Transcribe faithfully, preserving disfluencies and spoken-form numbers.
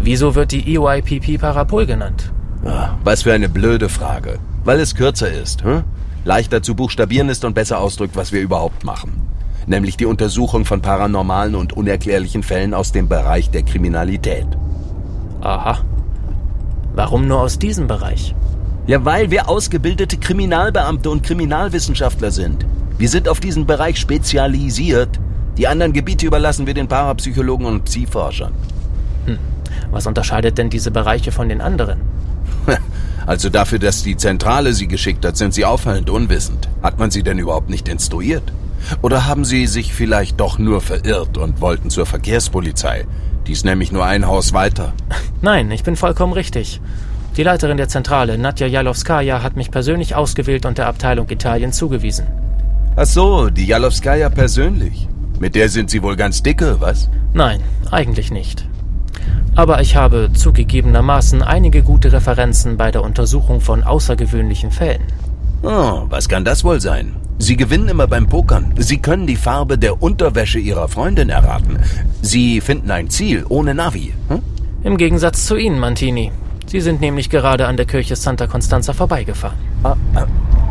Wieso wird die E O I P P Parapol genannt? Ah, was für eine blöde Frage. Weil es kürzer ist, hm? leichter zu buchstabieren ist und besser ausdrückt, was wir überhaupt machen. Nämlich die Untersuchung von paranormalen und unerklärlichen Fällen aus dem Bereich der Kriminalität. Aha. Warum nur aus diesem Bereich? Ja, weil wir ausgebildete Kriminalbeamte und Kriminalwissenschaftler sind. Wir sind auf diesen Bereich spezialisiert. Die anderen Gebiete überlassen wir den Parapsychologen und Psi-Forschern. Hm. Was unterscheidet denn diese Bereiche von den anderen? Also dafür, dass die Zentrale sie geschickt hat, sind sie auffallend unwissend. Hat man sie denn überhaupt nicht instruiert? Oder haben sie sich vielleicht doch nur verirrt und wollten zur Verkehrspolizei? Die ist nämlich nur ein Haus weiter. Nein, ich bin vollkommen richtig. Die Leiterin der Zentrale, Nadja Jalowskaja, hat mich persönlich ausgewählt und der Abteilung Italien zugewiesen. Ach so, die Jalowskaja persönlich. Mit der sind Sie wohl ganz dicke, was? Nein, eigentlich nicht. Aber ich habe zugegebenermaßen einige gute Referenzen bei der Untersuchung von außergewöhnlichen Fällen. Oh, was kann das wohl sein? Sie gewinnen immer beim Pokern. Sie können die Farbe der Unterwäsche Ihrer Freundin erraten. Sie finden ein Ziel ohne Navi. Hm? Im Gegensatz zu Ihnen, Mantini. Sie sind nämlich gerade an der Kirche Santa Constanza vorbeigefahren. Ah, ah,